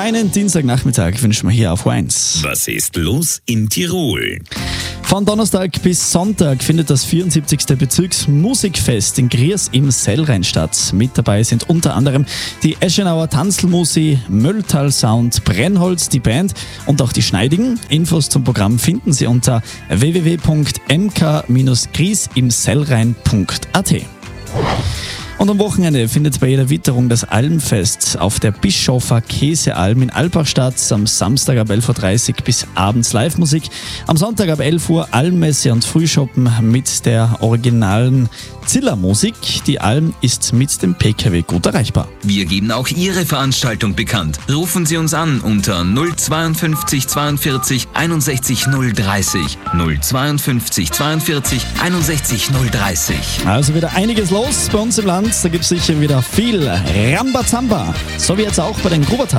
Einen Dienstagnachmittag wünschen wir hier auf O1. Was ist los in Tirol? Von Donnerstag bis Sonntag findet das 74. Bezirksmusikfest in Gries im Sellrhein statt. Mit dabei sind unter anderem die Eschenauer Tanzlmusi, Mölltal Sound, Brennholz, die Band und auch die Schneidigen. Infos zum Programm finden Sie unter www.mk-griesimsellrhein.at. Und am Wochenende findet bei jeder Witterung das Almfest auf der Bischofer Käsealm in Alpbach statt. Am Samstag ab 11.30 Uhr bis abends Live-Musik. Am Sonntag ab 11 Uhr Almmesse und Frühschoppen mit der originalen Zillermusik. Die Alm ist mit dem PKW gut erreichbar. Wir geben auch Ihre Veranstaltung bekannt. Rufen Sie uns an unter 052 42 61 030. 052 42 61 030. Also wieder einiges los bei uns im Land. Da gibt es sicher wieder viel Rambazamba. So wie jetzt auch bei den Grubertal.